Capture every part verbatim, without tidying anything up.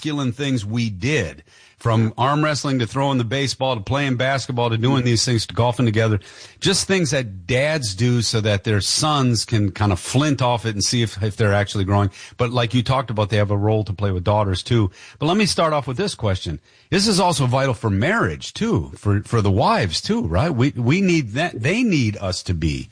masculine things we did, from arm wrestling to throwing the baseball to playing basketball to doing these things to golfing together, just things that dads do so that their sons can kind of flint off it and see if, if they're actually growing. But like you talked about, they have a role to play with daughters too. But let me start off with this question. This is also vital for marriage too, for, for the wives too, right? We, we need that. They need us to be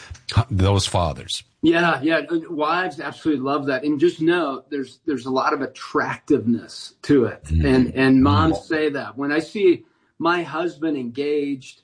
those fathers. Yeah, yeah. Wives absolutely love that. And just know there's there's a lot of attractiveness to it. Mm-hmm. And and moms mm-hmm. say that. When I see my husband engaged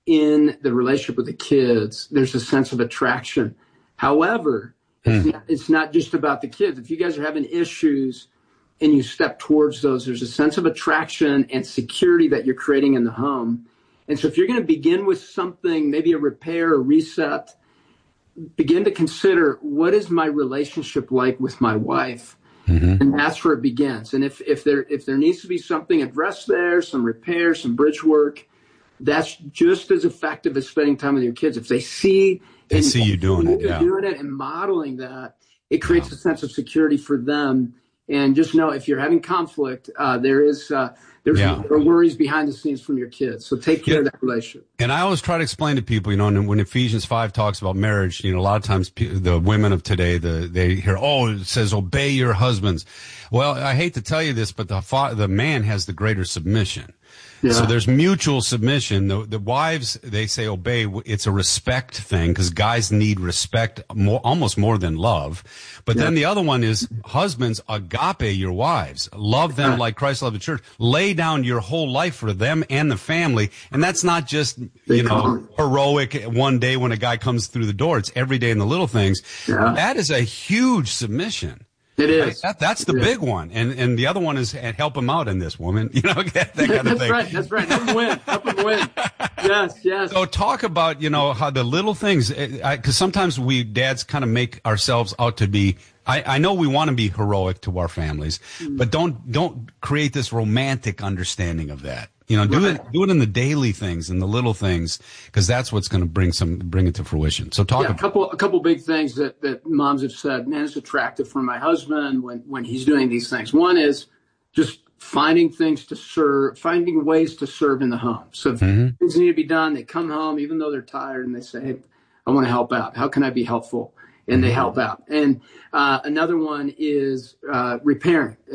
in the relationship with the kids, there's a sense of attraction. However, mm. it's, not, it's not just about the kids. If you guys are having issues and you step towards those, there's a sense of attraction and security that you're creating in the home. And so if you're going to begin with something, maybe a repair or reset, begin to consider, what is my relationship like with my wife? Mm-hmm. And that's where it begins. And if, if there if there needs to be something addressed there, some repair, some bridge work, that's just as effective as spending time with your kids. If they see they and, see you doing it, yeah. doing it and modeling that, it creates yeah. a sense of security for them. And just know, if you're having conflict, uh, there is uh, there's yeah. there are worries behind the scenes from your kids. So take care yeah. of that relationship. And I always try to explain to people, you know, and when Ephesians five talks about marriage, you know, a lot of times the women of today, the they hear, oh, it says obey your husbands. Well, I hate to tell you this, but the fa- the man has the greater submission. Yeah. So there's mutual submission. The, the wives, they say obey. It's a respect thing, because guys need respect more, almost more than love. But yeah. then the other one is husbands, agape your wives. Love them like Christ loved the church. Lay down your whole life for them and the family. And that's not just, you know, heroic one day when a guy comes through the door. It's every day in the little things. Yeah. That is a huge submission. It is. Right? That, that's the big one. And and the other one is help him out in this, woman. You know, that, that kind of that's thing. Right. That's right. Help him win. Help him win. Yes, yes. So talk about, you know, how the little things, because sometimes we dads kind of make ourselves out to be, I, I know we want to be heroic to our families, mm. but don't don't create this romantic understanding of that. You know, do right. it do it in the daily things and the little things, because that's what's going to bring some bring it to fruition. So talk yeah, about a couple a couple big things that, that moms have said. Man, it's attractive for my husband when when he's doing these things. One is just finding things to serve, finding ways to serve in the home. So if mm-hmm. things need to be done, they come home even though they're tired and they say, "Hey, I want to help out. How can I be helpful?" And they help out. And uh, another one is uh, repairing, uh,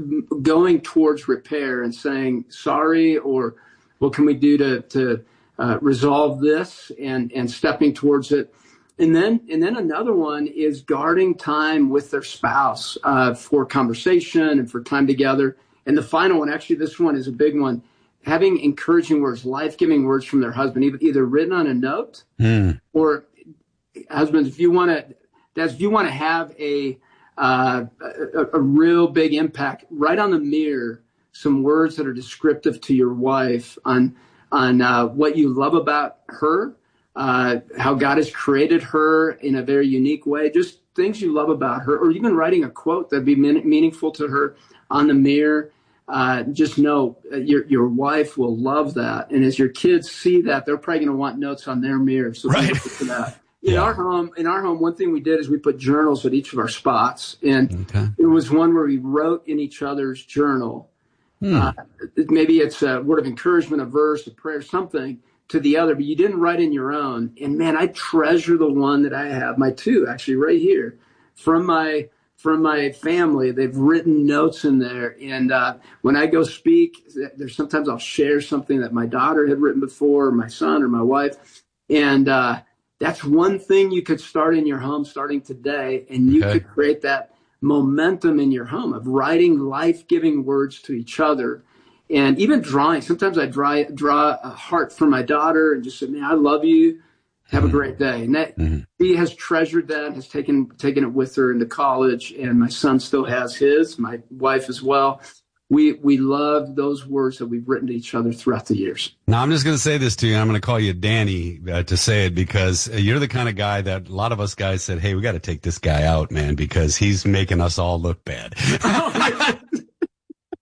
going towards repair and saying sorry, or what can we do to to uh, resolve this, and and stepping towards it. And then and then another one is guarding time with their spouse uh, for conversation and for time together. And the final one, actually, this one is a big one. Having encouraging words, life-giving words from their husband, either written on a note mm. or husbands, if you want to, dads, if you want to have a, uh, a a real big impact, write on the mirror some words that are descriptive to your wife on on uh, what you love about her, uh, how God has created her in a very unique way, just things you love about her, or even writing a quote that'd be mean, meaningful to her on the mirror. Uh, just know uh, your your wife will love that, and as your kids see that, they're probably going to want notes on their mirror. So right. look for that. In yeah. our home, in our home, one thing we did is we put journals at each of our spots, and okay. it was one where we wrote in each other's journal. Hmm. Uh, maybe it's a word of encouragement, a verse, a prayer, something to the other, but you didn't write in your own. And man, I treasure the one that I have, my two actually right here from my from my family. They've written notes in there, and uh, when I go speak, there's sometimes I'll share something that my daughter had written before, or my son, or my wife, and. Uh, That's one thing you could start in your home starting today, and you okay. could create that momentum in your home of writing life-giving words to each other, and even drawing. Sometimes I draw, draw a heart for my daughter and just say, man, I love you. Have mm-hmm. a great day. And that, mm-hmm. she has treasured that, has taken taken it with her into college, and my son still has his, my wife as well. We we love those words that we've written to each other throughout the years. Now, I'm just going to say this to you. I'm going to call you Danny uh, to say it, because uh, you're the kind of guy that a lot of us guys said, hey, we got to take this guy out, man, because he's making us all look bad.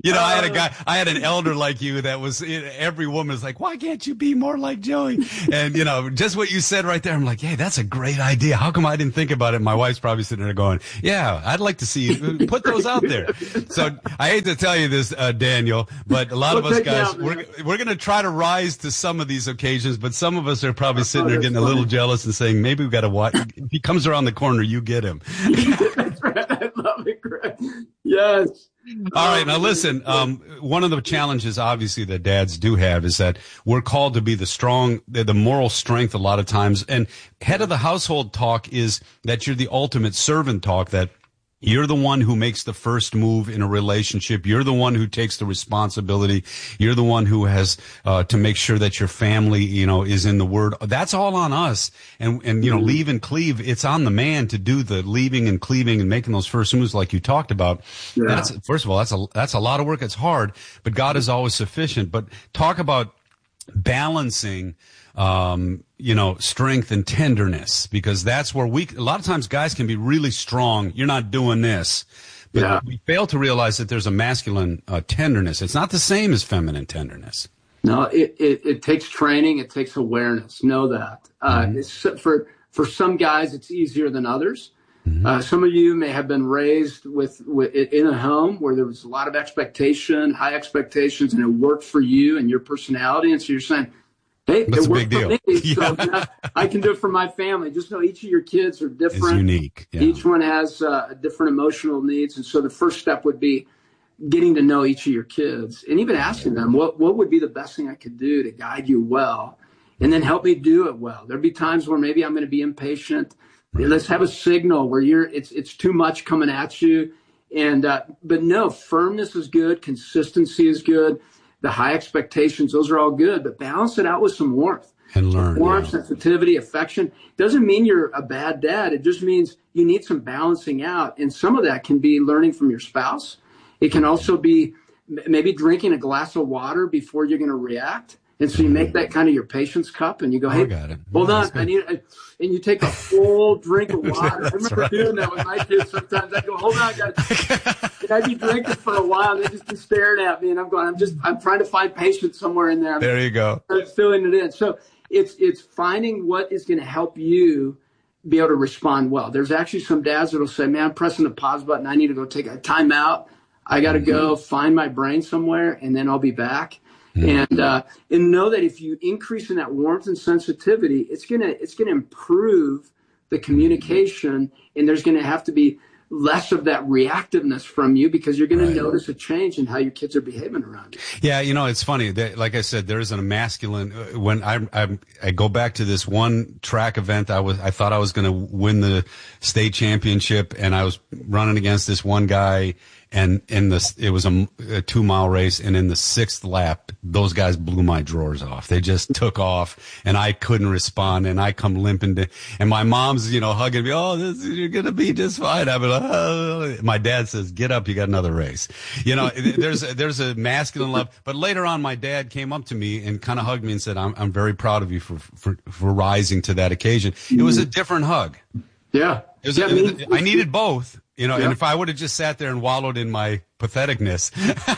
You know, I had a guy, I had an elder like you that was, every woman was like, why can't you be more like Joey? And, you know, just what you said right there, I'm like, hey, that's a great idea. How come I didn't think about it? My wife's probably sitting there going, yeah, I'd like to see you put those out there. So I hate to tell you this, uh, Daniel, but a lot We'll of us take guys, out, we're, man. we're going to try to rise to some of these occasions, but some of us are probably sitting Oh, there that's getting a little funny. jealous and saying, maybe we've got to watch. If he comes around the corner, you get him. That's right. I love it, Greg. Yes. All right. Now listen, um, one of the challenges obviously that dads do have is that we're called to be the strong, the, the moral strength a lot of times. And head of the household talk is that you're the ultimate servant talk, that you're the one who makes the first move in a relationship. You're the one who takes the responsibility. You're the one who has uh, to make sure that your family, you know, is in the word. That's all on us. And, and you know, Mm-hmm. leave and cleave. It's on the man to do the leaving and cleaving and making those first moves like you talked about. Yeah. That's, first of all, that's a, that's a lot of work. It's hard, but God is always sufficient. But talk about balancing, um, you know, strength and tenderness, because that's where we, a lot of times guys can be really strong. You're not doing this, but Yeah. we fail to realize that there's a masculine uh, tenderness. It's not the same as feminine tenderness. No, it, it, it takes training. It takes awareness. Know that. Uh, Mm-hmm. it's, for, for some guys, it's easier than others. Mm-hmm. Uh, some of you may have been raised with, with in a home where there was a lot of expectation, high expectations, and it worked for you and your personality. And so you're saying, hey, That's it a worked big for deal. me, Yeah. so you know, I can do it for my family. Just know each of your kids are It's different. unique. Yeah. Each one has uh, different emotional needs. And so the first step would be getting to know each of your kids and even asking them, what, what would be the best thing I could do to guide you well? And then help me do it well. There'll be times where maybe I'm going to be impatient. Right. Let's have a signal where you're, it's, it's too much coming at you. And, uh, but no, firmness is good. Consistency is good. The high expectations, those are all good, but balance it out with some warmth. And learn. Warmth, Yeah. sensitivity, affection. Doesn't mean you're a bad dad. It just means you need some balancing out. And some of that can be learning from your spouse. It can also be m- maybe drinking a glass of water before you're going to react. And so you make that kind of your patience cup and you go, Oh, hey, I got it. hold Yeah, on. that's good. I need, I, and you take a full drink of water. I That's remember right. doing that with my kids sometimes. I go, hold on, I got and I'd be drinking for a while. And they'd just be staring at me. And I'm going, I'm just, I'm trying to find patience somewhere in there. I'm There you go. filling it in. So it's, it's finding what is going to help you be able to respond well. There's actually some dads that'll say, man, I'm pressing the pause button. I need to go take a time out. I got to go find my brain somewhere and then I'll be back. And, uh, and know that if you increase in that warmth and sensitivity, it's going to, it's going to improve the communication, and there's going to have to be less of that reactiveness from you because you're going Right. to notice a change in how your kids are behaving around you. Yeah, you know, it's funny. That, like I said, there isn't a masculine. uh, When I, I I go back to this one track event, I was I thought I was going to win the state championship, and I was running against this one guy, and in the it was a, a two mile race, and in the sixth lap, those guys blew my drawers off. They just took off, and I couldn't respond, and I come limping to, and my mom's you know hugging me. Oh, this, you're going to be just fine. I'm like, oh. My dad says, "Get up, you got another race." You know, there's a, there's a masculine love. But later on, my dad came up to me and kind of hugged me and said, "I'm I'm very proud of you for for for rising to that occasion." It was a different hug. Yeah. It was, yeah, it me- was- I needed both, you know. Yeah. And if I would have just sat there and wallowed in my patheticness,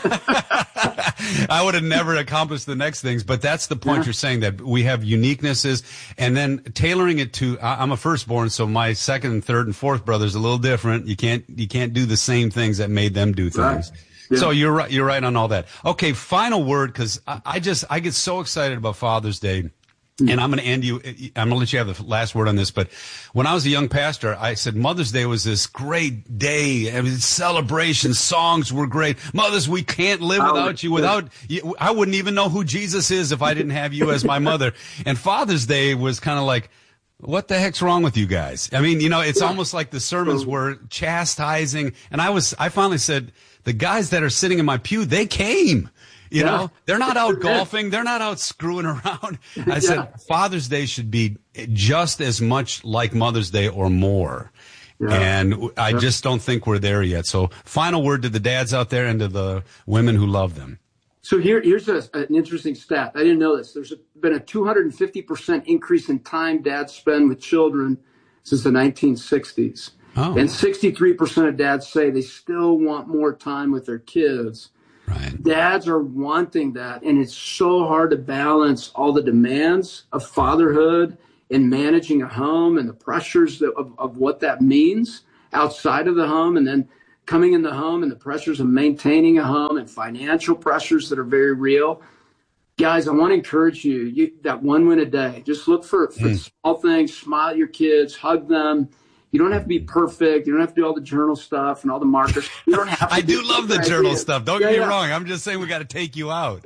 I would have never accomplished the next things. But that's the point Yeah. you're saying, that we have uniquenesses, and then tailoring it to. I- I'm a firstborn, so my second and third and fourth brother's a little different. You can't you can't do the same things that made them do Right. things. Yeah. So you're right. You're right on all that. Okay, final word, because I, I just I get so excited about Father's Day. And I'm going to end you. I'm going to let you have the last word on this. But when I was a young pastor, I said Mother's Day was this great day. I mean, celebrations, songs were great. Mothers, we can't live without you. Without you, I wouldn't even know who Jesus is if I didn't have you as my mother. And Father's Day was kind of like, what the heck's wrong with you guys? I mean, you know, it's almost like the sermons were chastising. And I was, I finally said, the guys that are sitting in my pew, they came. You Yeah. know, they're not out golfing. They're not out screwing around. I said Yeah. Father's Day should be just as much like Mother's Day or more. Yeah. And I Yeah. just don't think we're there yet. So final word to the dads out there and to the women who love them. So here, here's a, an interesting stat. I didn't know this. There's a, been a two hundred fifty percent increase in time dads spend with children since the nineteen sixties. Oh. And sixty-three percent of dads say they still want more time with their kids. Right. Dads are wanting that, and it's so hard to balance all the demands of fatherhood and managing a home and the pressures that, of, of what that means outside of the home, and then coming in the home and the pressures of maintaining a home and financial pressures that are very real. Guys, I want to encourage you, you that one win a day. Just look for, for mm. small things, smile at your kids, hug them. You don't have to be perfect. You don't have to do all the journal stuff and all the markers. You don't have to I do love the journal ideas. stuff. Don't yeah, get me yeah. wrong. I'm just saying we got to take you out.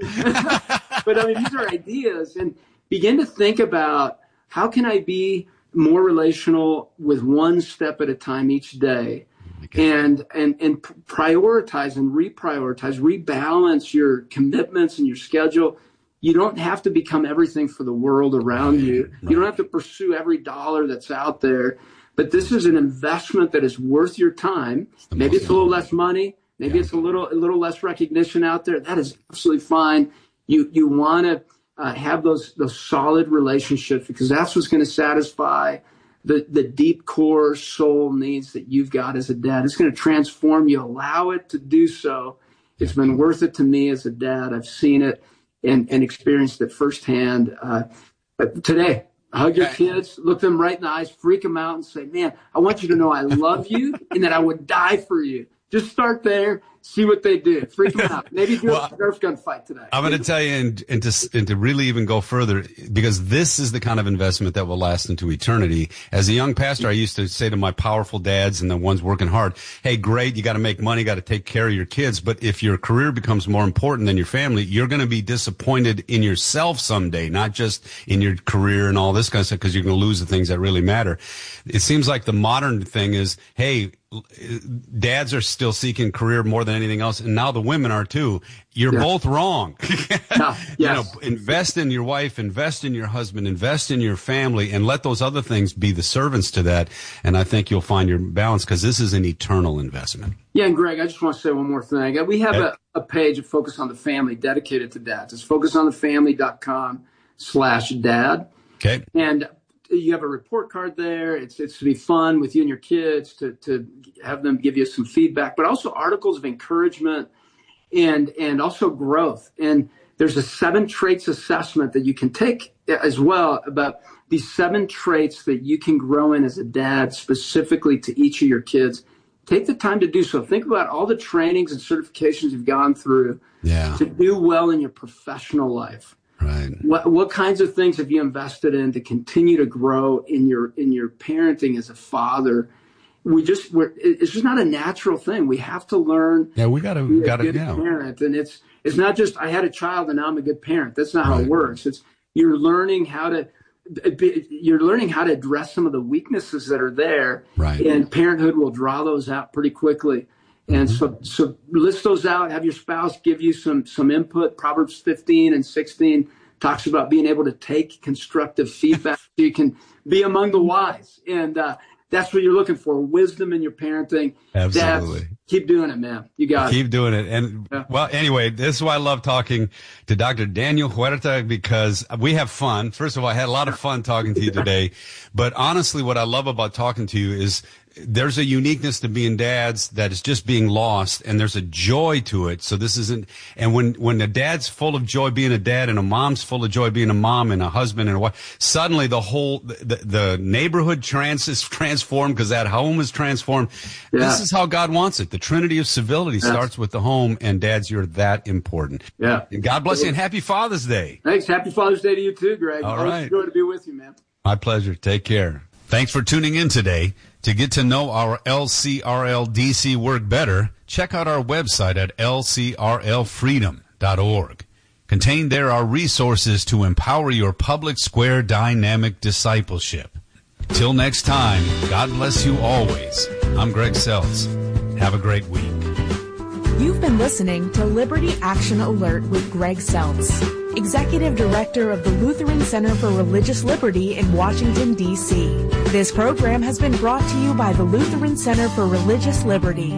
But I mean, these are ideas, and begin to think about, how can I be more relational with one step at a time each day? Okay. And, and, and prioritize and reprioritize, rebalance your commitments and your schedule. You don't have to become everything for the world around right, you. Right. You don't have to pursue every dollar that's out there. But this is an investment that is worth your time. It's maybe it's a little less money. Maybe yeah. it's a little a little less recognition out there. That is absolutely fine. You you want to uh, have those those solid relationships, because that's what's going to satisfy the the deep core soul needs that you've got as a dad. It's going to transform you. Allow it to do so. It's been worth it to me as a dad. I've seen it and, and experienced it firsthand. Uh, but today, hug your kids, look them right in the eyes, freak them out, and say, man, I want you to know I love you and that I would die for you. Just start there, see what they do. Freak them out. Maybe do well, a Nerf gun fight today. I'm going to tell you, and, and, to, and to really even go further, because this is the kind of investment that will last into eternity. As a young pastor, I used to say to my powerful dads and the ones working hard, hey, great, you got to make money, got to take care of your kids. But if your career becomes more important than your family, you're going to be disappointed in yourself someday, not just in your career and all this kind of stuff, because you're going to lose the things that really matter. It seems like the modern thing is, hey, dads are still seeking career more than anything else, and now the women are too. You're yeah. both wrong. yeah. yes. You know, invest in your wife, invest in your husband, invest in your family, and let those other things be the servants to that. And I think you'll find your balance, because this is an eternal investment. Yeah, and Greg, I just want to say one more thing. We have a, a page of Focus on the Family dedicated to dads. It's focus on the family dot com slash dad. Okay. And you have a report card there. It's it's to be fun with you and your kids, to to have them give you some feedback, but also articles of encouragement and and also growth. And there's a seven traits assessment that you can take as well, about these seven traits that you can grow in as a dad, specifically to each of your kids. Take the time to do so. Think about all the trainings and certifications you've gone through yeah. to do well in your professional life. Right. What what kinds of things have you invested in to continue to grow in your in your parenting as a father? We just we're it's just not a natural thing. We have to learn. Yeah, we got to got to yeah. parent, and it's it's not just I had a child and now I'm a good parent. That's not right. how it works. It's you're learning how to you're learning how to address some of the weaknesses that are there, right. and parenthood will draw those out pretty quickly. And so, so list those out. Have your spouse give you some some input. Proverbs fifteen and sixteen talks about being able to take constructive feedback so you can be among the wise. And uh, that's what you're looking for, wisdom in your parenting. Absolutely. Dads, keep doing it, man. You got keep it. Keep doing it. And, yeah. well, anyway, this is why I love talking to Doctor Daniel Huerta, because we have fun. First of all, I had a lot of fun talking to you today. But honestly, what I love about talking to you is there's a uniqueness to being dads that is just being lost, and there's a joy to it. So this isn't, and when, when a dad's full of joy being a dad and a mom's full of joy being a mom and a husband and a wife, suddenly the whole, the, the neighborhood trans is transformed because that home is transformed. Yeah. This is how God wants it. The Trinity of civility yes. starts with the home, and dads, you're that important. Yeah. And God bless you, and happy Father's Day. Thanks. Happy Father's Day to you too, Greg. All Always right. enjoy to be with you, man. My pleasure. Take care. Thanks for tuning in today. To get to know our L C R L D C work better, check out our website at L C R L freedom dot org. Contained there are resources to empower your public square dynamic discipleship. Till next time, God bless you always. I'm Greg Seltz. Have a great week. You've been listening to Liberty Action Alert with Greg Seltz, Executive Director of the Lutheran Center for Religious Liberty in Washington, D C This program has been brought to you by the Lutheran Center for Religious Liberty.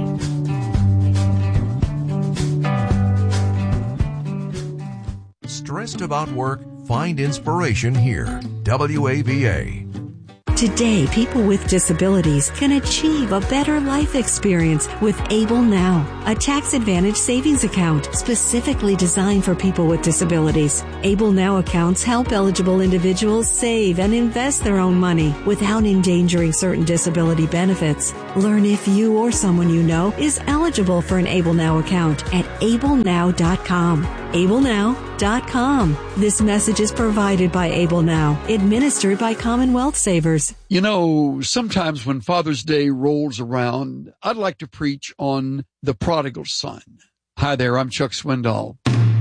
Stressed about work? Find inspiration here. W A V A. Today, people with disabilities can achieve a better life experience with Able Now, a tax-advantaged savings account specifically designed for people with disabilities. Able Now accounts help eligible individuals save and invest their own money without endangering certain disability benefits. Learn if you or someone you know is eligible for an Able Now account at able now dot com. able now dot com. This message is provided by Able Now, administered by Commonwealth Savers. You know, sometimes when Father's Day rolls around, I'd like to preach on the prodigal son. Hi there, I'm Chuck Swindoll.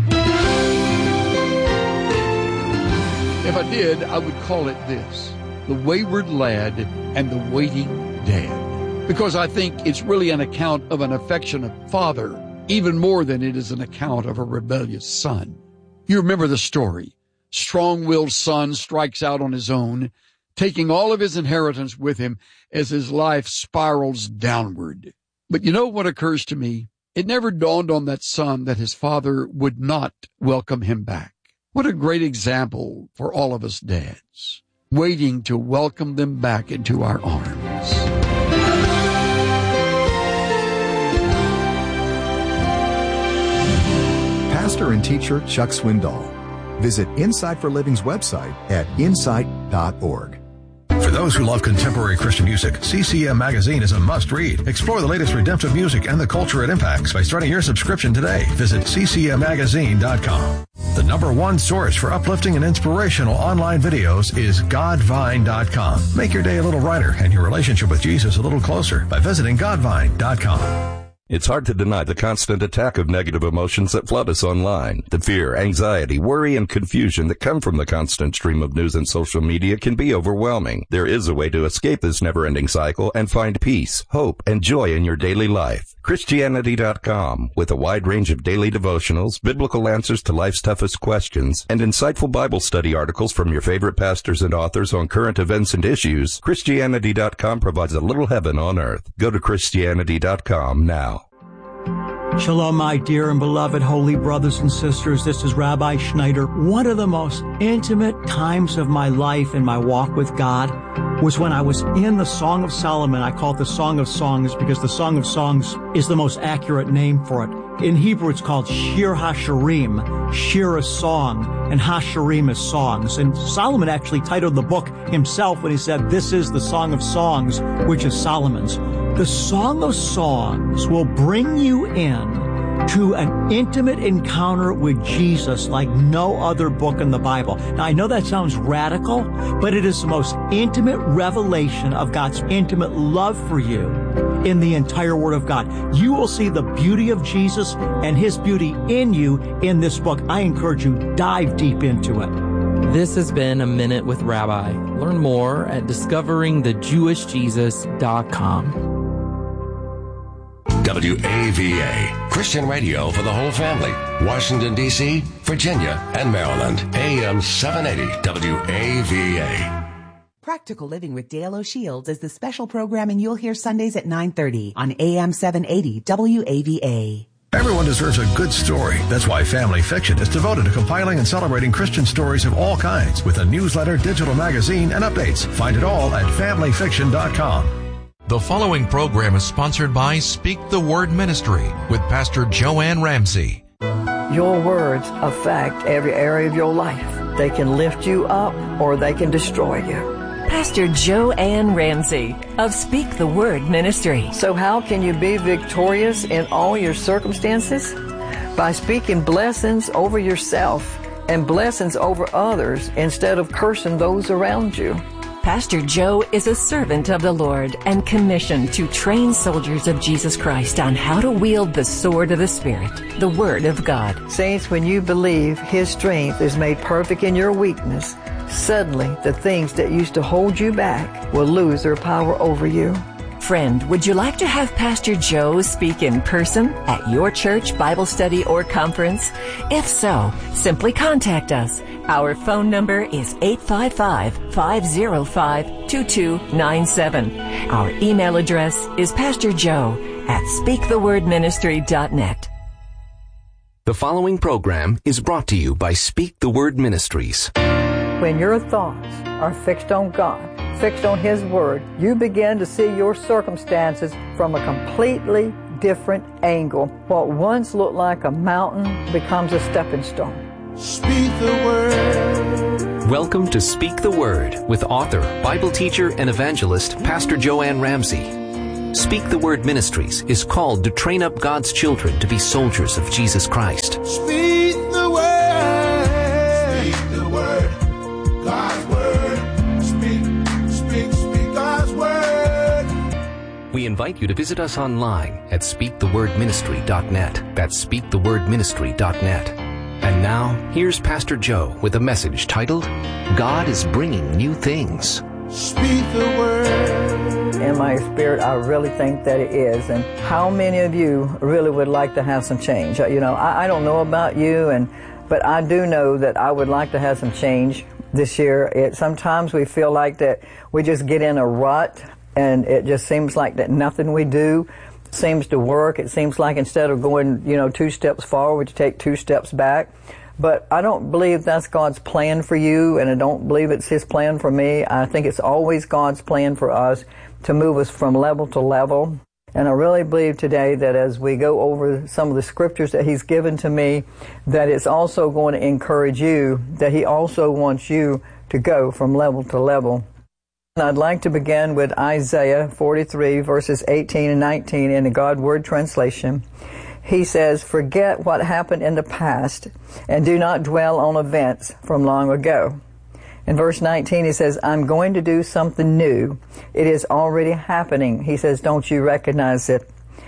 If I did, I would call it this: the wayward lad and the waiting dad. Because I think it's really an account of an affectionate father, even more than it is an account of a rebellious son. You remember the story. Strong-willed son strikes out on his own, taking all of his inheritance with him as his life spirals downward. But you know what occurs to me? It never dawned on that son that his father would not welcome him back. What a great example for all of us dads, waiting to welcome them back into our arms. Pastor and teacher Chuck Swindoll. Visit Insight for Living's website at insight dot org. For those who love contemporary Christian music, C C M Magazine is a must-read. Explore the latest redemptive music and the culture it impacts by starting your subscription today. Visit c c m magazine dot com. The number one source for uplifting and inspirational online videos is god vine dot com. Make your day a little brighter and your relationship with Jesus a little closer by visiting god vine dot com. It's hard to deny the constant attack of negative emotions that flood us online. The fear, anxiety, worry, and confusion that come from the constant stream of news and social media can be overwhelming. There is a way to escape this never-ending cycle and find peace, hope, and joy in your daily life. Christianity dot com, with a wide range of daily devotionals, biblical answers to life's toughest questions, and insightful Bible study articles from your favorite pastors and authors on current events and issues, Christianity dot com provides a little heaven on earth. Go to Christianity dot com now. Shalom, my dear and beloved holy brothers and sisters. This is Rabbi Schneider. One of the most intimate times of my life and my walk with God was when I was in the Song of Solomon. I call it the Song of Songs because the Song of Songs is the most accurate name for it. In Hebrew, it's called Shir HaShirim. Shir is song, and HaShirim is songs. And Solomon actually titled the book himself when he said, "This is the Song of Songs," which is Solomon's. The Song of Songs will bring you in to an intimate encounter with Jesus like no other book in the Bible. Now, I know that sounds radical, but it is the most intimate revelation of God's intimate love for you in the entire Word of God. You will see the beauty of Jesus and His beauty in you in this book. I encourage you, dive deep into it. This has been A Minute with Rabbi. Learn more at discovering the jewish jesus dot com. W A V A, Christian radio for the whole family. Washington, D C, Virginia, and Maryland. A M seven eighty W A V A. Practical Living with Dale O'Shields is the special programming you'll hear Sundays at nine thirty on A M seven eighty W A V A. Everyone deserves a good story. That's why Family Fiction is devoted to compiling and celebrating Christian stories of all kinds with a newsletter, digital magazine, and updates. Find it all at family fiction dot com. The following program is sponsored by Speak the Word Ministry with Pastor Joanne Ramsey. Your words affect every area of your life. They can lift you up or they can destroy you. Pastor Joanne Ramsey of Speak the Word Ministry. So how can you be victorious in all your circumstances? By speaking blessings over yourself and blessings over others instead of cursing those around you. Pastor Joe is a servant of the Lord and commissioned to train soldiers of Jesus Christ on how to wield the sword of the Spirit, the Word of God. Saints, when you believe His strength is made perfect in your weakness, suddenly the things that used to hold you back will lose their power over you. Friend, would you like to have Pastor Joe speak in person at your church, Bible study, or conference? If so, simply contact us. Our phone number is eight five five, five oh five, two two nine seven. Our email address is pastorjoe at speak the word ministry dot net. The following program is brought to you by Speak the Word Ministries. when your thoughts are fixed on God, fixed on His Word, you begin to see your circumstances from a completely different angle. What once looked like a mountain becomes a stepping stone. Speak the word. Welcome to Speak the Word with author, Bible teacher, and evangelist, Pastor Joanne Ramsey. Speak the Word Ministries is called to train up God's children to be soldiers of Jesus Christ. Speak the word. Speak the word. God's word. Speak, speak, speak God's word. We invite you to visit us online at speak the word ministry dot net. That's speak the word ministry dot net. And now, here's Pastor Joe with a message titled, God is Bringing New Things. Speak the word. In my spirit, I really think that it is. And how many of you really would like to have some change? You know, I, I don't know about you, and but I do know that I would like to have some change this year. It, sometimes we feel like that we just get in a rut, and it just seems like that nothing we do seems to work. It seems like instead of going, you know, two steps forward, to take two steps back. But I don't believe that's God's plan for you, and I don't believe it's His plan for me. I think it's always God's plan for us to move us from level to level. And I really believe today that as we go over some of the scriptures that He's given to me, that it's also going to encourage you, that He also wants you to go from level to level. And I'd like to begin with Isaiah forty-three, verses eighteen and nineteen in the God Word translation. He says, forget what happened in the past and do not dwell on events from long ago. In verse nineteen, he says, I'm going to do something new. It is already happening. He says, don't you recognize it?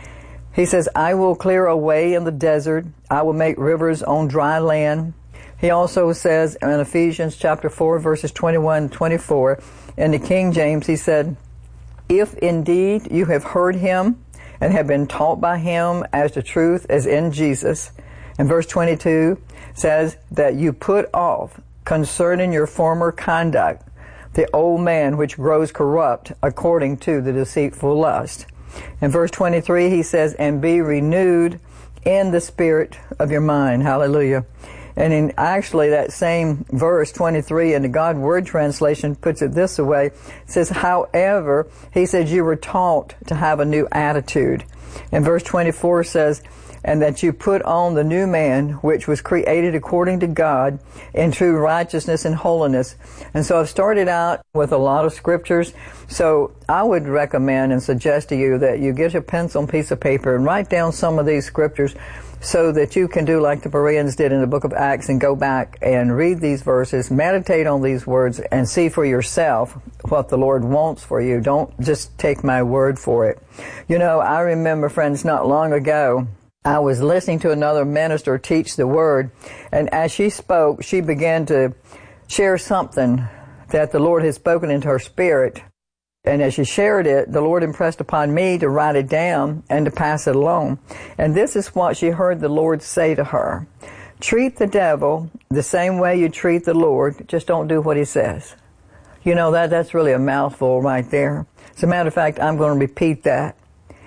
He says, I will clear a way in the desert. I will make rivers on dry land. He also says in Ephesians chapter four, verses twenty-one and twenty-four, in the King James, he said, if indeed you have heard Him and have been taught by Him as the truth is in Jesus. And verse twenty-two says that you put off concerning your former conduct the old man which grows corrupt according to the deceitful lust. In verse twenty-three he says, and be renewed in the spirit of your mind. Hallelujah. And in actually that same verse twenty-three in the God Word translation puts it this way. It says, however, he says you were taught to have a new attitude. And verse twenty-four says, and that you put on the new man, which was created according to God in true righteousness and holiness. And so I've started out with a lot of scriptures. So I would recommend and suggest to you that you get a pencil and piece of paper and write down some of these scriptures so that you can do like the Bereans did in the book of Acts and go back and read these verses, meditate on these words, and see for yourself what the Lord wants for you. Don't just take my word for it. You know, I remember, friends, not long ago, I was listening to another minister teach the Word, and as she spoke, she began to share something that the Lord had spoken into her spirit. And as she shared it, the Lord impressed upon me to write it down and to pass it along. And this is what she heard the Lord say to her. Treat the devil the same way you treat the Lord, just don't do what He says. You know, that that's really a mouthful right there. As a matter of fact, I'm going to repeat that.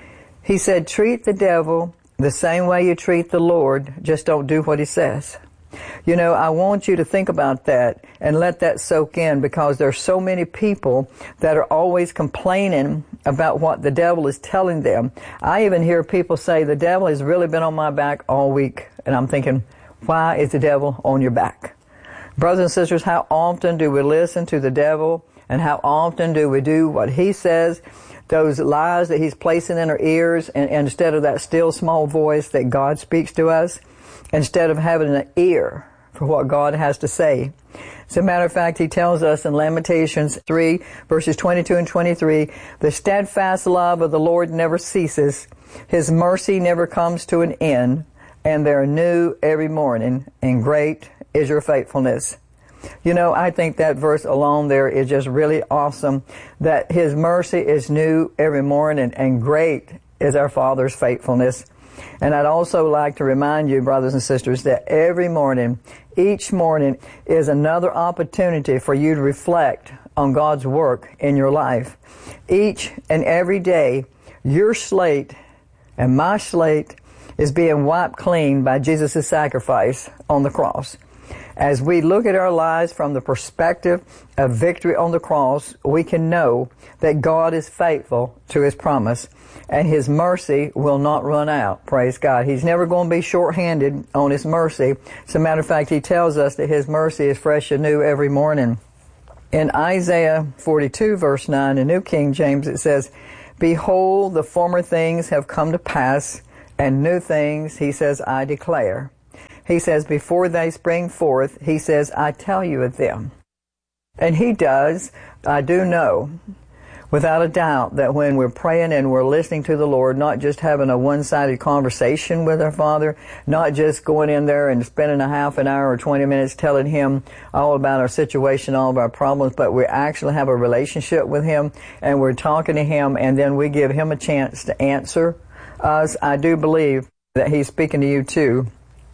He said, treat the devil the same way you treat the Lord, just don't do what He says. You know, I want you to think about that and let that soak in, because there's so many people that are always complaining about what the devil is telling them. I even hear people say, the devil has really been on my back all week. And I'm thinking, why is the devil on your back? Brothers and sisters, how often do we listen to the devil, and how often do we do what he says? Those lies that he's placing in our ears, and, and instead of that still small voice that God speaks to us, instead of having an ear for what God has to say. As a matter of fact, He tells us in Lamentations three, verses twenty-two and twenty-three, the steadfast love of the Lord never ceases, His mercy never comes to an end, and they're new every morning, and great is your faithfulness. You know, I think that verse alone there is just really awesome, that His mercy is new every morning, and great is our Father's faithfulness. And I'd also like to remind you, brothers and sisters, that every morning, each morning is another opportunity for you to reflect on God's work in your life. Each and every day, your slate and my slate is being wiped clean by Jesus' sacrifice on the cross. As we look at our lives from the perspective of victory on the cross, we can know that God is faithful to His promise, and His mercy will not run out. Praise God. He's never going to be short-handed on His mercy. As a matter of fact, He tells us that His mercy is fresh and new every morning. In Isaiah forty-two, verse nine, in New King James, it says, "Behold, the former things have come to pass, and new things, He says, I declare." He says, before they spring forth, He says, I tell you of them. And He does. I do know, without a doubt, that when we're praying and we're listening to the Lord, not just having a one-sided conversation with our Father, not just going in there and spending a half an hour or twenty minutes telling Him all about our situation, all of our problems, but we actually have a relationship with Him, and we're talking to Him, and then we give Him a chance to answer us. I do believe that He's speaking to you too.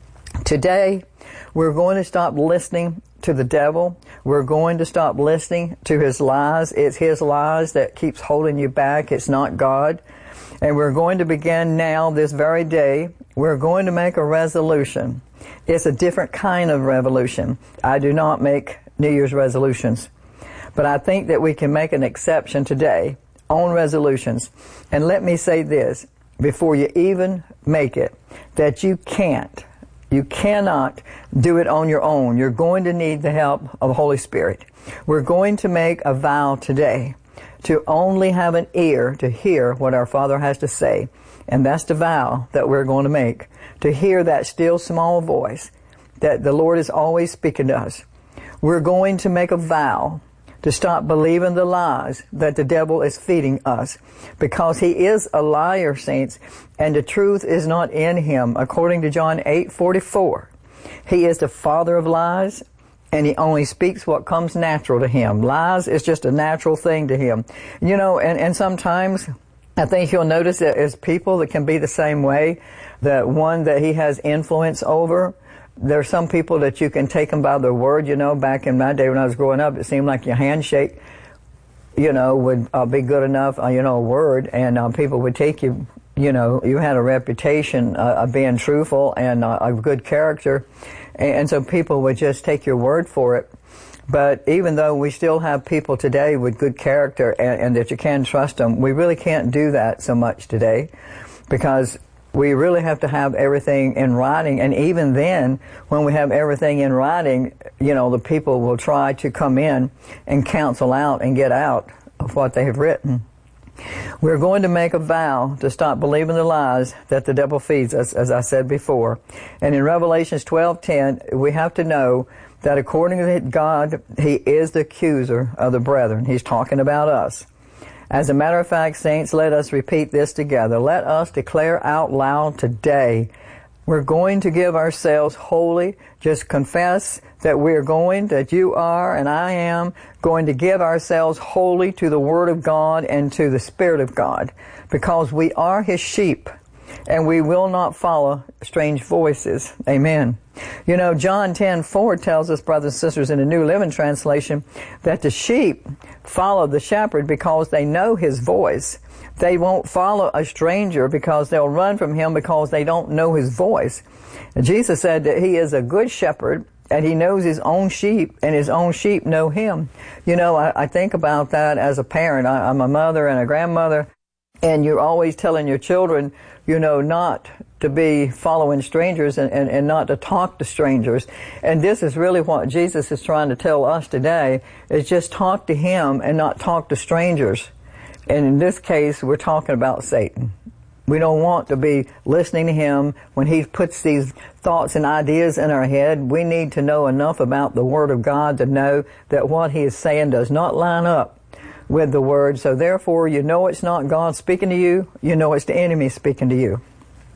Today, we're going to stop listening to the devil. We're going to stop listening to his lies. It's his lies that keeps holding you back. It's not God. And we're going to begin now, this very day, we're going to make a resolution. It's a different kind of revolution. I do not make New Year's resolutions. But I think that we can make an exception today on resolutions. And let me say this, before you even make it, that you can't. You cannot do it on your own. You're going to need the help of the Holy Spirit. We're going to make a vow today to only have an ear to hear what our Father has to say. And that's the vow that we're going to make, to hear that still small voice that the Lord is always speaking to us. We're going to make a vow to stop believing the lies that the devil is feeding us, because he is a liar, saints, and the truth is not in him. According to John eight forty-four, he is the father of lies, and he only speaks what comes natural to him. Lies is just a natural thing to him. You know, and, and sometimes I think you'll notice that there's people that can be the same way, that one that he has influence over. There's some people that you can take them by their word. You know, back in my day when I was growing up, it seemed like your handshake, you know, would uh, be good enough, uh, you know, a word, and uh, people would take you, you know, you had a reputation uh, of being truthful and uh, of good character, and, and so people would just take your word for it. But even though we still have people today with good character and, and that you can trust them, we really can't do that so much today, because we really have to have everything in writing. And even then, when we have everything in writing, you know, the people will try to come in and counsel out and get out of what they have written. We're going to make a vow to stop believing the lies that the devil feeds us, as I said before. And in Revelations twelve ten, we have to know that according to God, He is the accuser of the brethren. He's talking about us. As a matter of fact, saints, let us repeat this together. Let us declare out loud today, we're going to give ourselves wholly. Just confess that we're going, that you are and I am, going to give ourselves wholly to the Word of God and to the Spirit of God, because we are His sheep and we will not follow strange voices. Amen. You know, John ten four tells us, brothers and sisters, in the New Living Translation, that the sheep follow the shepherd because they know his voice. They won't follow a stranger because they'll run from him because they don't know his voice. And Jesus said that he is a good shepherd and he knows his own sheep, and his own sheep know him. You know, I, I think about that as a parent. I, I'm a mother and a grandmother, and you're always telling your children, you know, not to be following strangers and, and, and not to talk to strangers. And this is really what Jesus is trying to tell us today, is just talk to Him and not talk to strangers. And in this case, we're talking about Satan. We don't want to be listening to him when he puts these thoughts and ideas in our head. We need to know enough about the Word of God to know that what he is saying does not line up with the Word. So therefore, you know it's not God speaking to you. You know it's the enemy speaking to you.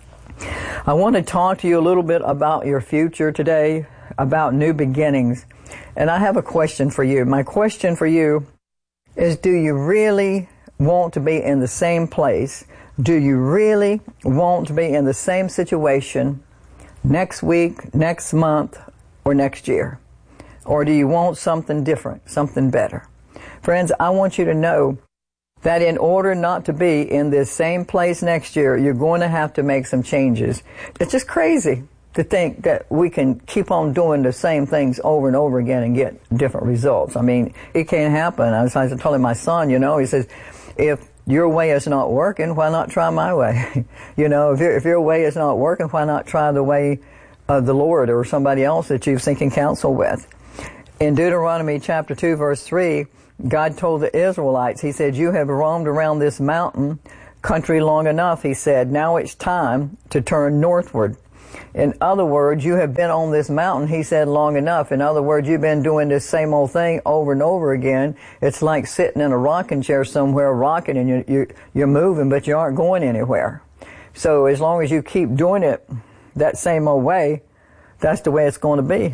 I want to talk to you a little bit about your future today, about new beginnings. And I have a question for you. My question for you is, do you really want to be in the same place? Do you really want to be in the same situation next week, next month, or next year? Or do you want something different, something better? Friends, I want you to know that in order not to be in this same place next year, you're going to have to make some changes. It's just crazy to think that we can keep on doing the same things over and over again and get different results. I mean, it can't happen. I was, I was telling my son, you know, he says, if your way is not working, why not try my way? You know, if your, if your way is not working, why not try the way of the Lord or somebody else that you've seeking counsel with? In Deuteronomy chapter two, verse three, God told the Israelites, he said, you have roamed around this mountain country long enough, he said. Now it's time to turn northward. In other words, you have been on this mountain, he said, long enough. In other words, you've been doing this same old thing over and over again. It's like sitting in a rocking chair somewhere, rocking, and you're, you're, you're moving, but you aren't going anywhere. So as long as you keep doing it that same old way, that's the way it's going to be.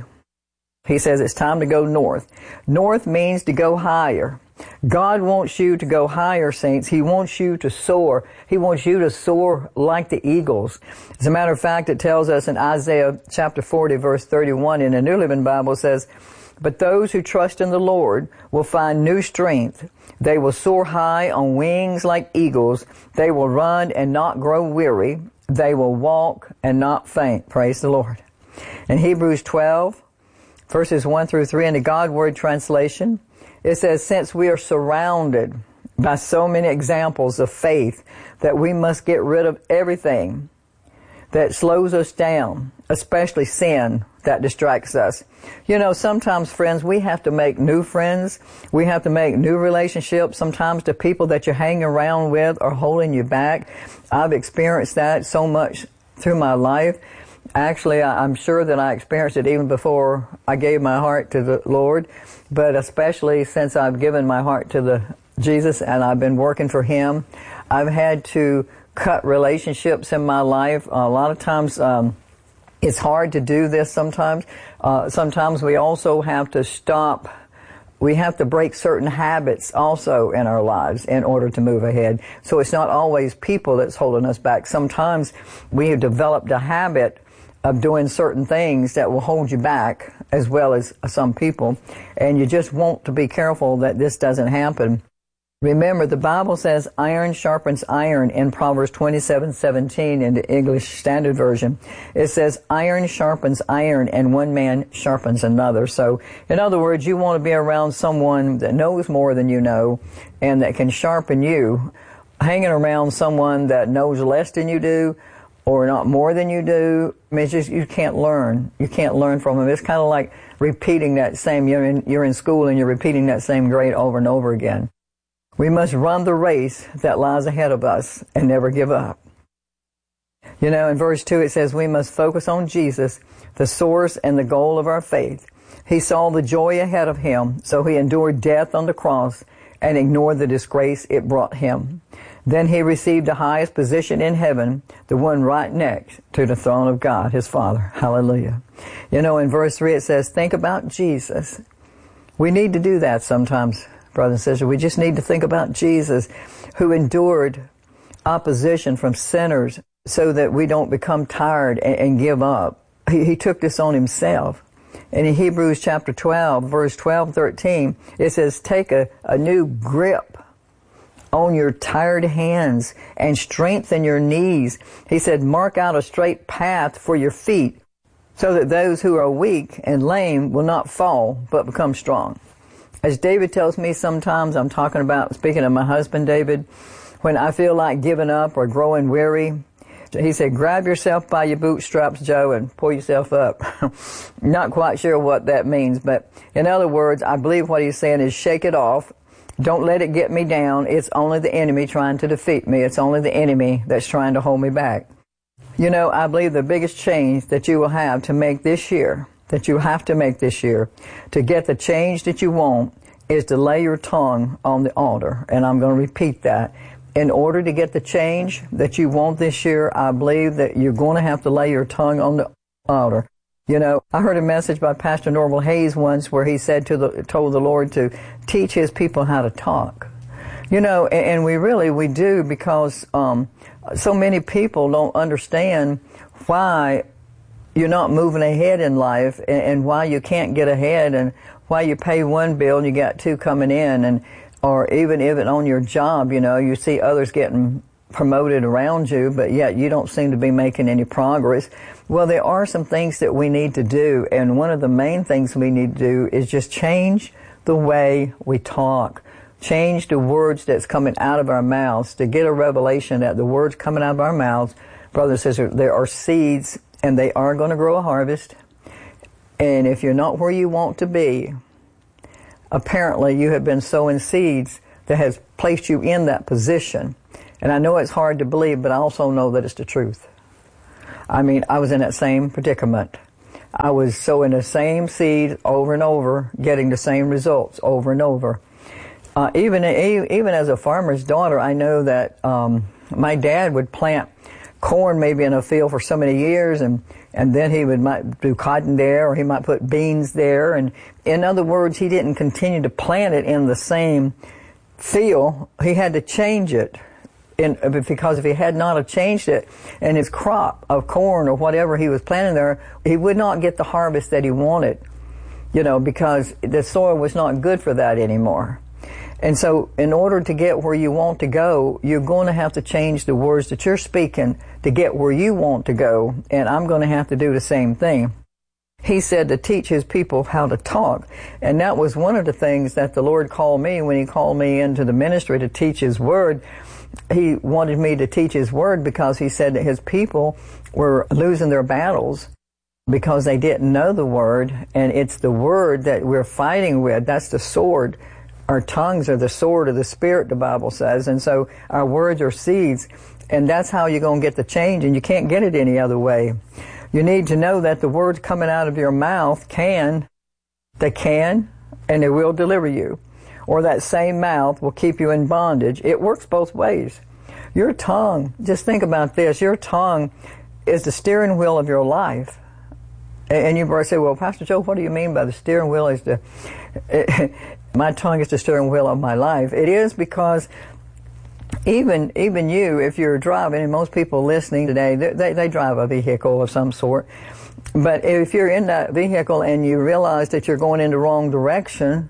He says it's time to go north. North means to go higher. God wants you to go higher, saints. He wants you to soar. He wants you to soar like the eagles. As a matter of fact, it tells us in Isaiah chapter forty, verse thirty-one, in the New Living Bible says, but those who trust in the Lord will find new strength. They will soar high on wings like eagles. They will run and not grow weary. They will walk and not faint. Praise the Lord. In Hebrews twelve, verses one through three, in the God Word translation, it says, since we are surrounded by so many examples of faith that we must get rid of everything that slows us down, especially sin that distracts us. You know, sometimes, friends, we have to make new friends. We have to make new relationships. Sometimes the people that you're hanging around with are holding you back. I've experienced that so much through my life. Actually, I'm sure that I experienced it even before I gave my heart to the Lord, but especially since I've given my heart to the Jesus and I've been working for Him, I've had to cut relationships in my life. A lot of times, um, it's hard to do this sometimes. Uh, sometimes we also have to stop. We have to break certain habits also in our lives in order to move ahead. So it's not always people that's holding us back. Sometimes we have developed a habit of doing certain things that will hold you back, as well as some people. And you just want to be careful that this doesn't happen. Remember, the Bible says iron sharpens iron in Proverbs twenty-seven seventeen in the English Standard Version. It says iron sharpens iron and one man sharpens another. So, in other words, you want to be around someone that knows more than you know and that can sharpen you. Hanging around someone that knows less than you do or not more than you do, I mean, it's just, you can't learn. You can't learn from them. It's kind of like repeating that same, you're in, you're in school and you're repeating that same grade over and over again. We must run the race that lies ahead of us and never give up. You know, in verse two it says we must focus on Jesus, the source and the goal of our faith. He saw the joy ahead of Him, so He endured death on the cross and ignored the disgrace it brought Him. Then He received the highest position in heaven, the one right next to the throne of God, His Father. Hallelujah. You know, in verse three it says, think about Jesus. We need to do that sometimes, brothers and sisters. We just need to think about Jesus, who endured opposition from sinners so that we don't become tired and, and give up. He, he took this on Himself. And in Hebrews chapter twelve, verse twelve, thirteen, it says, take a, a new grip on your tired hands and strengthen your knees. He said, mark out a straight path for your feet so that those who are weak and lame will not fall but become strong. As David tells me sometimes, I'm talking about, speaking of my husband David, when I feel like giving up or growing weary, he said, grab yourself by your bootstraps, Joe, and pull yourself up. Not quite sure what that means, but in other words, I believe what he's saying is shake it off. Don't let it get me down. It's only the enemy trying to defeat me. It's only the enemy that's trying to hold me back. You know, I believe the biggest change that you will have to make this year, that you have to make this year, to get the change that you want, is to lay your tongue on the altar. And I'm going to repeat that. In order to get the change that you want this year, I believe that you're going to have to lay your tongue on the altar. You know, I heard a message by Pastor Norval Hayes once where he said to the, told the Lord to teach His people how to talk. You know, and, and we really, we do, because um, so many people don't understand why you're not moving ahead in life and, and why you can't get ahead and why you pay one bill and you got two coming in, and or even even on your job, you know, you see others getting promoted around you, but yet you don't seem to be making any progress. Well, there are some things that we need to do, and one of the main things we need to do is just change the way we talk. Change the words that's coming out of our mouths, to get a revelation that the words coming out of our mouths, brothers and sisters, there are seeds, and they are going to grow a harvest. And if you're not where you want to be, apparently you have been sowing seeds that has placed you in that position. And I know it's hard to believe, but I also know that it's the truth. I mean, I was in that same predicament. I was sowing the same seed over and over, getting the same results over and over. Uh, even even as a farmer's daughter, I know that um, my dad would plant corn maybe in a field for so many years, and, and then he would might do cotton there, or he might put beans there. And in other words, he didn't continue to plant it in the same field. He had to change it. In, because if he had not have changed it, and his crop of corn or whatever he was planting there, he would not get the harvest that he wanted, you know, because the soil was not good for that anymore. And so in order to get where you want to go, you're going to have to change the words that you're speaking to get where you want to go, and I'm going to have to do the same thing. He said to teach his people how to talk, and that was one of the things that the Lord called me when he called me into the ministry to teach his word. He wanted me to teach his word because he said that his people were losing their battles because they didn't know the word, and it's the word that we're fighting with. That's the sword. Our tongues are the sword of the Spirit, the Bible says, and so our words are seeds, and that's how you're going to get the change, and you can't get it any other way. You need to know that the words coming out of your mouth can, they can, and they will deliver you. Or that same mouth will keep you in bondage. It works both ways. Your tongue, just think about this, your tongue is the steering wheel of your life. And you probably say, well, Pastor Joe, what do you mean by the steering wheel is the... My tongue is the steering wheel of my life. It is because even even you, if you're driving, and most people listening today, they, they drive a vehicle of some sort. But if you're in that vehicle and you realize that you're going in the wrong direction,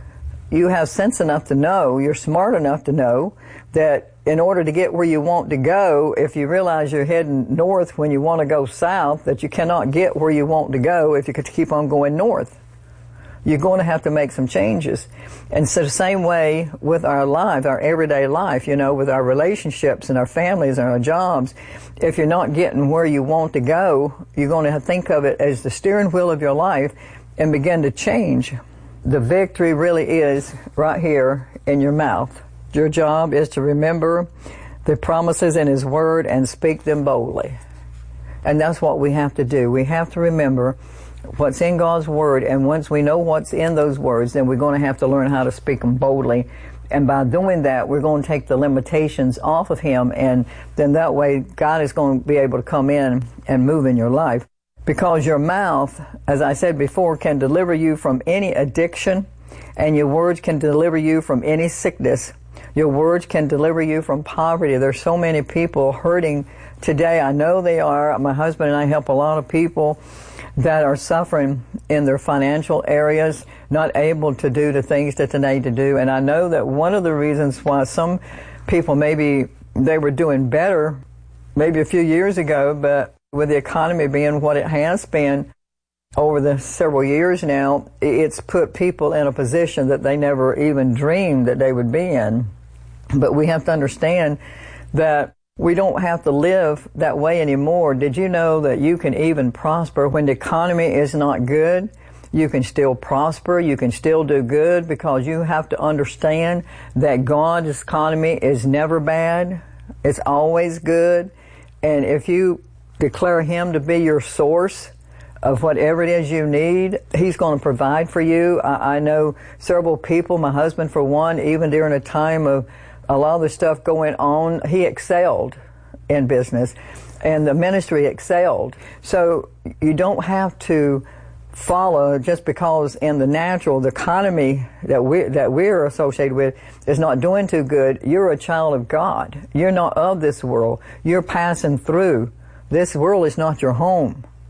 you have sense enough to know, you're smart enough to know that in order to get where you want to go, if you realize you're heading north when you want to go south, that you cannot get where you want to go if you could keep on going north. You're going to have to make some changes. And so the same way with our life, our everyday life, you know, with our relationships and our families and our jobs, if you're not getting where you want to go, you're going to think of it as the steering wheel of your life and begin to change. The victory really is right here in your mouth. Your job is to remember the promises in His Word and speak them boldly. And that's what we have to do. We have to remember what's in God's Word, and once we know what's in those words, then we're going to have to learn how to speak them boldly. And by doing that, we're going to take the limitations off of Him, and then that way God is going to be able to come in and move in your life. Because your mouth, as I said before, can deliver you from any addiction, and your words can deliver you from any sickness. Your words can deliver you from poverty. There's so many people hurting today. I know they are. My husband and I help a lot of people that are suffering in their financial areas, not able to do the things that they need to do. And I know that one of the reasons why some people, maybe they were doing better maybe a few years ago, but with the economy being what it has been over the several years now, it's put people in a position that they never even dreamed that they would be in. But we have to understand that we don't have to live that way anymore. Did you know that you can even prosper when the economy is not good? You can still prosper. You can still do good because you have to understand that God's economy is never bad. It's always good. And if you declare Him to be your source of whatever it is you need, He's going to provide for you. I, I know several people, my husband for one, even during a time of a lot of the stuff going on, he excelled in business, and the ministry excelled. So you don't have to follow just because in the natural, the economy that we that we're associated with is not doing too good. You're a child of God. You're not of this world. You're passing through. This world is not your home.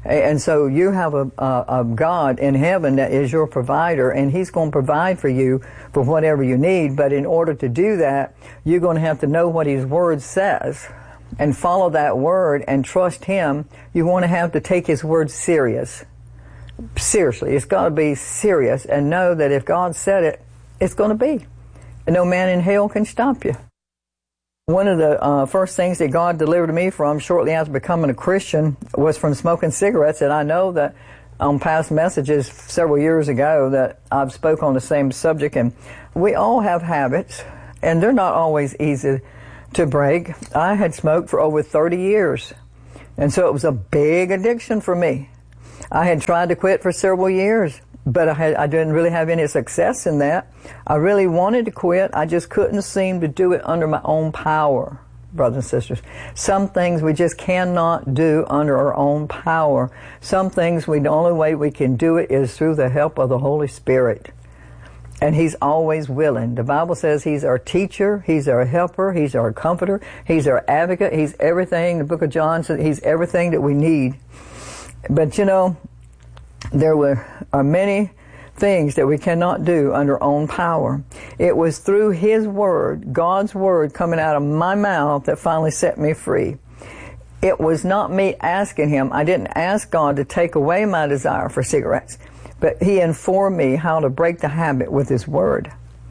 And so you have a, a, a God in heaven that is your provider, and He's going to provide for you for whatever you need. But in order to do that, you're going to have to know what His Word says and follow that Word and trust Him. You want to have to take His Word serious. Seriously. It's got to be serious, and know that if God said it, it's going to be. And no man in hell can stop you. One of the uh, first things that God delivered me from shortly after becoming a Christian was from smoking cigarettes. And I know that on past messages several years ago that I've spoke on the same subject. And we all have habits, and they're not always easy to break. I had smoked for over thirty years, and so it was a big addiction for me. I had tried to quit for several years, but I, had, I didn't really have any success in that. I really wanted to quit. I just couldn't seem to do it under my own power, brothers and sisters. Some things we just cannot do under our own power. Some things, we, the only way we can do it is through the help of the Holy Spirit. And He's always willing. The Bible says He's our teacher, He's our helper, He's our comforter, He's our advocate, He's everything. The book of John says He's everything that we need. But you know, there were are many things that we cannot do under our own power. It was through His Word, God's Word coming out of my mouth, that finally set me free. It was not me asking Him. I didn't ask God to take away my desire for cigarettes, but He informed me how to break the habit with His Word.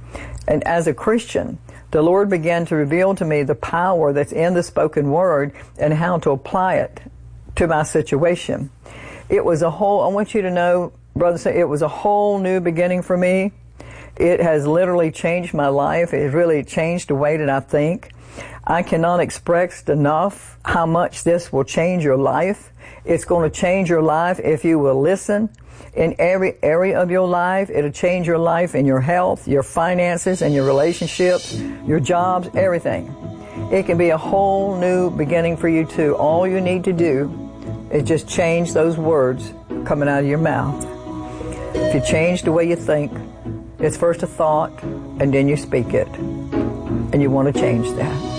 And as a Christian, the Lord began to reveal to me the power that's in the spoken Word and how to apply it to my situation. It was a whole, I want you to know, brothers, it was a whole new beginning for me. It has literally changed my life. It has really changed the way that I think. I cannot express enough how much this will change your life. It's going to change your life if you will listen in every area of your life. It'll change your life in your health, your finances, and your relationships, your jobs, everything. It can be a whole new beginning for you too. All you need to do is just change those words coming out of your mouth. If you change the way you think, it's first a thought, and then you speak it. And you want to change that.